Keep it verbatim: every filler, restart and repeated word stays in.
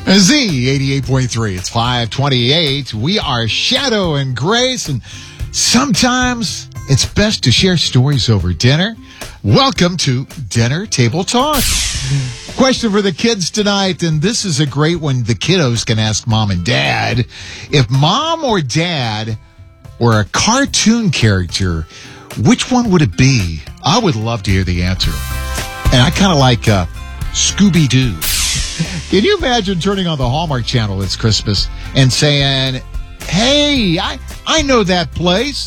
Z eighty-eight point three. It's five twenty-eight. We are Shadow and Grace, and sometimes it's best to share stories over dinner. Welcome to Dinner Table Talk. Question for the kids tonight, and this is a great one. The kiddos can ask mom and dad. If mom or dad were a cartoon character, which one would it be? I would love to hear the answer. And I kind of like uh, Scooby-Doo. Can you imagine turning on the Hallmark Channel this Christmas and saying, hey, I, I know that place.